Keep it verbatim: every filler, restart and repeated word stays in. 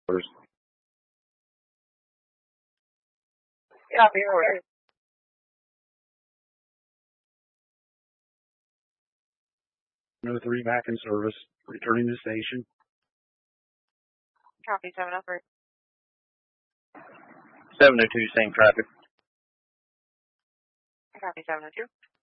Copy, order. oh three back in service, returning to station. Copy, seven oh three. seven oh two, same traffic. Copy, seven oh two.